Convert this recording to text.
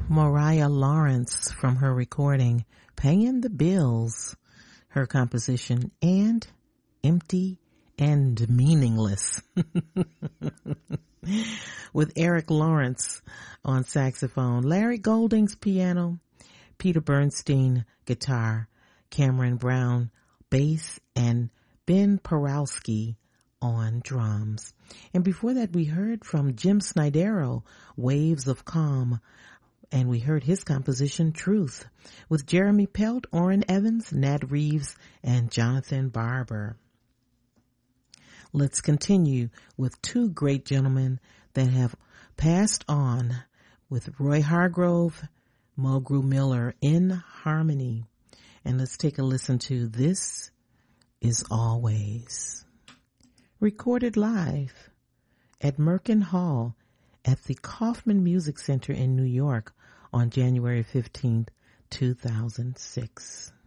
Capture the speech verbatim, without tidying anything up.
Mariah Lawrence from her recording Paying the Bills, her composition And Empty and Meaningless with Eric Lawrence on saxophone, Larry Golding's piano, Peter Bernstein guitar, Cameron Brown bass, and Ben Porowski on drums. And before that we heard from Jim Snydero, Waves of Calm, and we heard his composition Truth with Jeremy Pelt, Orrin Evans, Nat Reeves, and Jonathan Barber. Let's continue with two great gentlemen that have passed on with Roy Hargrove, Mulgrew Miller in harmony. And let's take a listen to This Is Always. Recorded live at Merkin Hall at the Kaufman Music Center in New York on January fifteenth, two thousand six.